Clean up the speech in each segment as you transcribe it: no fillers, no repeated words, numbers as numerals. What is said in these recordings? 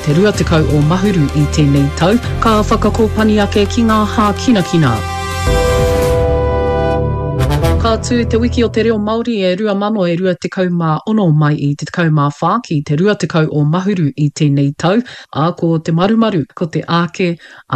te rua tekau o mahuru I tēnei tau, ka whakakopani ake ki ngā hā kina. Ka tū te wiki o te reo Māori e rua mano e rua tekau mā ono mai I te tekau mā whā ki te rua tekau o mahuru I tēnei tau, a ko te marumaru, ko te ake.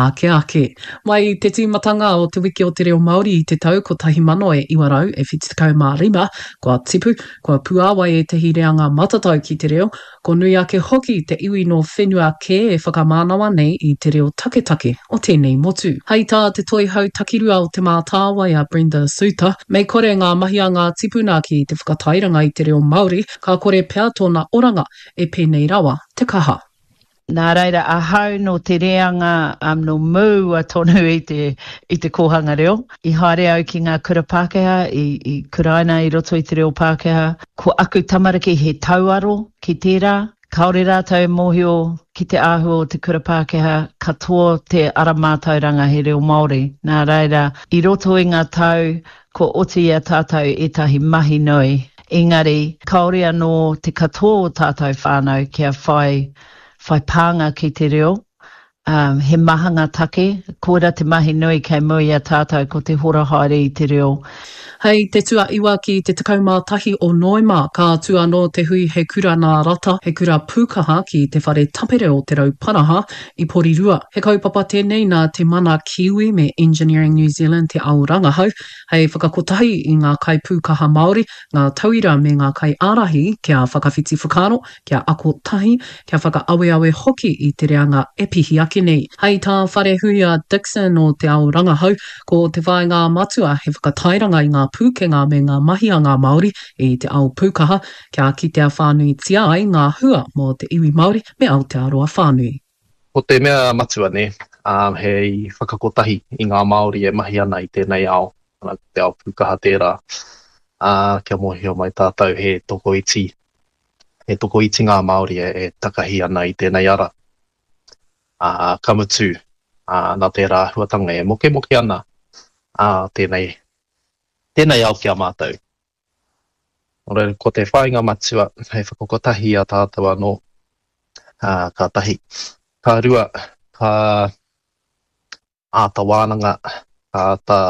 Mai I te tīmatanga o te wiki o te reo Māori I te tau, ko tahi mano e iwarau e whiti tekau mā rima, kua tipu, kua puawa e te hireanga matatau ki te reo, ko nui ake hoki te iwi no whenua ke e whakamānawa nei I te reo take o tēnei motu. Hei tā te toi hau takirua o te mātāwa a Brenda Suter, mei kore ngā mahi a ngā tipuna ki te whakatairanga I te reo Māori, ka kore pea tōna oranga e pēnei rawa te kaha. Nā reira, a hau no te reanga no mū a tonu I te kohanga reo. I haere au ki ngā kura Pākehā, I kuraina I roto I te reo Pākehā. Ko aku tamariki he tauaro ki tērā. Kaore rātou mōhio ki te āhua o te kura Pākehā, katoa te aramātauranga he reo Māori. Nā reira, I roto I ngā tau, ko oti a tātou etahi mahi nui. Engari, kaore anō te katoa o tātou whānau kia whai pānga ki te reo. He mahanga take, kōra te mahi nui kei mui a tātou ko te hora haere I te reo. Hei te tua iwa ki te tekau mā tahi o Noema, ka tua no te hui he kura nā rata, he kura pūkaha ki te whare tapere o te rauparaha I Porirua. He kaupapa tēnei nā te mana Kiwi me Engineering New Zealand te auranga hau, hei whakakotahi I ngā kai pūkaha Māori, ngā tauira me ngā kai ārahi kia whakawhiti whakaro, kia ako tahi, kia whakaawe hoki I te reanga e pihi ake nei. Hei tā whare hui a Dixon o te auranga hau, ko te whae ngā matua he whakatairanga I ngā pūkenga me ngā mahi a ngā Māori I te ao pūkaha kia kitea whānui tia ai ngā hua mō te iwi Māori me Aotearoa whānui. Ko te mea matua ne, hei whakakotahi I ngā Māori e mahi ana I tēnei ao, te ao pūkaha tērā, kia mohio mai tātou he toko iti ngā Māori e takahi ana I tēnei ara. Kamutu, nā tērā huatanga e moke ana, tēnei au kia mātou. Ora, ko te whainga matua, hei whakakotahi a tātou anō, ka tahi. Ka rua, ka āta wānanga, ka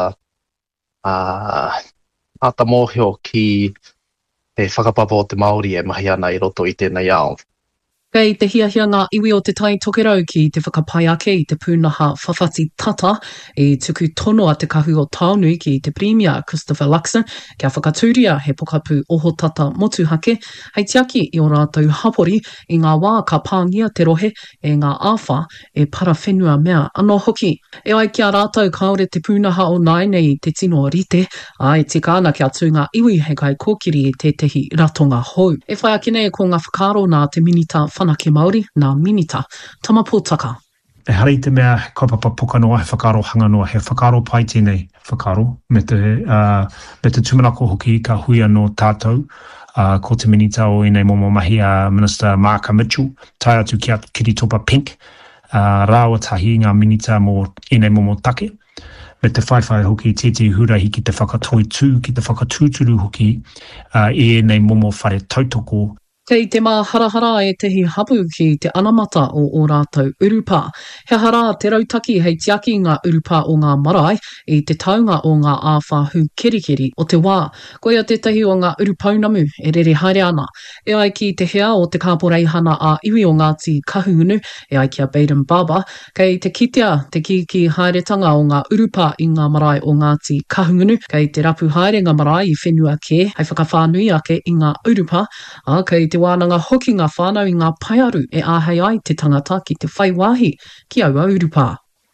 āta mōhio ki he whakapapa o te Māori e mahi ana I roto I tēnei ao. Kei te hiahia ngā iwi o te tai tokerau ki te whakapai ake I te pūnaha whawhati tata e tuku tono a te kahu o Taonui ki te Premier Christopher Luxon kia whakatūria he pokapū oho tata motu hake hei tiaki I o rātou hapori I ngā wā ka pāngia te rohe e ngā āwha e para whenua mea anō hoki. E ai kia rātou kaore te pūnaha o Naine I te tino rite a e tika ana kia tū ngā iwi he kai kōkiri e te tehi ratonga hou. E whai ake nei ko ngā whakaro nā te minita whanake Māori, nā minita, tamapōtaka. E hari te mea kaupapa puka noa, he whakaro hanga noa, he whakaro pai tēnei whakaro, me te tumanako hoki ka hui anō tātou, ko te minita o inei momo mahi a Minister Mark Mitchell, tai atu ki Kiritopa Pink, rāua tahi ngā minita mō inei momo take, me te whaiwhai hoki tēti hurahi ki te whakatoi tū, ki te whakatūturu hoki, e nei momo whare tautoko. Kei te mā harahara e tehi hapu ki te anamata o rātou urupa. He hara te rautaki hei tiaki ngā urupa o ngā marae I te taunga o ngā āwha kerikeri o te wā. Koia tētahi o ngā urupaunamu e rere haere ana. E ai ki te hea o te kāporeihana a iwi o Ngāti Kahungunu, e ai kia Baden Barber, kei te kitea te kiki haeretanga o ngā urupa I ngā marae o Ngāti Kahungunu, kei te rapu haerenga marae I whenua ke, hei whakawhānui ake I ngā urupa, kei te wānanga hoki ngā whānau I ngā paiaru e āhei ai te tangata ki te whaiwahi ki aua urupa.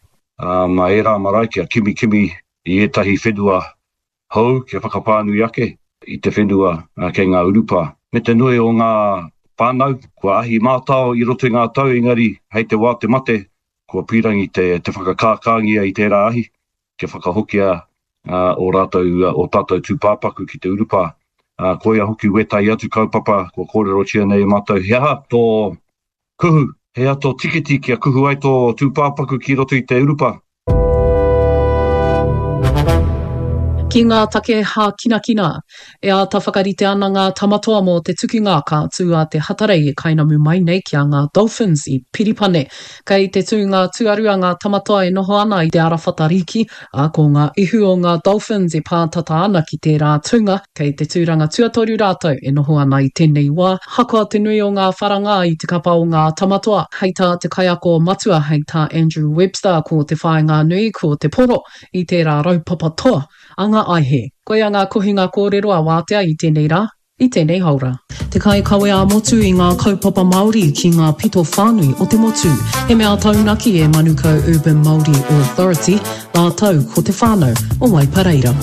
Ma e rā marae kia kimi I etahi whenua hou kia whakapānui ake I te whenua kei ngā urupa. Me te nui o ngā whānau, kua ahi mātao I roto I ngā tau engari hei te wā te mate, kua pirangi te whakakākangia I tērā ahi, kia whakahokia o rātou o tātou tūpāpaku ki te urupa. Koia hoki wetai atu kaupapa, kua kōrero tia nei mātou. He aha tō kuhu, he aha tō tikiti kia kuhu ai tō tūpāpaku ki roto I te urupa. Ki ngā take hā kina, e a ta whakarite ana ngā tamatoa mō te tuki ngāka tū a te hatarei e kainamu mai nei ki a ngā dolphins I Piripane. Kei te tū ngā tuarua ngā tamatoa e noho ana I te arawhatariki, a ko ngā ihu o ngā dolphins e pātata ana ki tērā tunga, kei te tūranga tuatoru rātou e noho ana I tēnei wā. Hakoa te nui o ngā wharanga I te kapa o ngā tamatoa, hei tā te kaiako matua, hei tā Andrew Webster ko te whaenga nui ko te poro I tērā raupapa toa. Anga aihe, koe a ngā kohinga kōrero a wātea I tēnei rā, I tēnei haura. Te kai kawe a motu I ngā kaupapa Māori ki ngā pito whānui o te motu. He mea taunaki e Manukau Urban Māori Authority, la tau ko te whānau o Waipareira.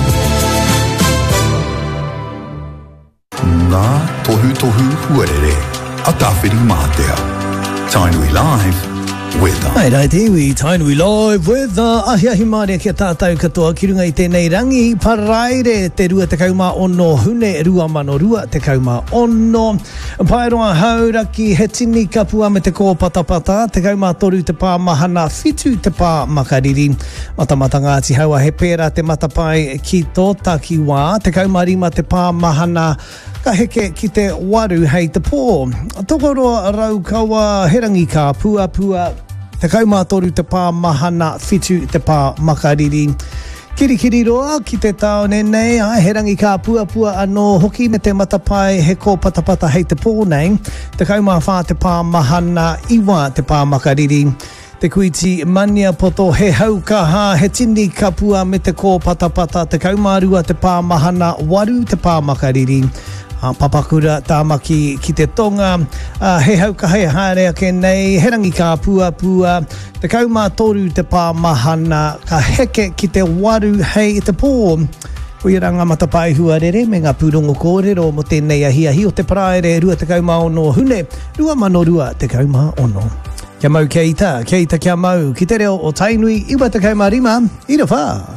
Ngā tohu huarere, a tāwhiri mātea. Tainui Live. Ai rai te iwi, Tainui Live with ahi mārea kia tātou katoa ki runga I tēnei rangi paraire te rua te kauma ono hune rua mano rua te kauma ono Paeroa hauraki he tini kapua me te kō patapata te kauma toru te pā mahana whitu te pā makariri matamata ngāti haua he pēra te matapai ki tō takiwā te kauma rima te pā mahana ka heke ki te waru hei te pō tokoroa rau kaua herangi ka pua te kaumātoru te pā mahana whitu te pā makariri. Kirikiri roa ki te tau nei, herangi ka pua anō hoki me te matapai he ko patapata hei te pō nei, te kaumā whā te pā mahana iwa te pā makariri. Te kuiti mania poto he haukaha he tini ka pua me te ko patapata te kaumārua te pā mahana waru te pā makariri. Papakura tāmaki ki te tonga he haukaha he hārea ke nei herangi ka pua te kaumā toru te pā mahana ka heke ki te waru hei te pō Uiranga matapai huarere me ngā pūrongo kōrero mo tēnei ahi o te paraere rua te kaumā ono hune rua mano rua te kaumā ono Kia mau kia ita kia mau ki te reo o Tainui iwa te kaumā rima I ra whā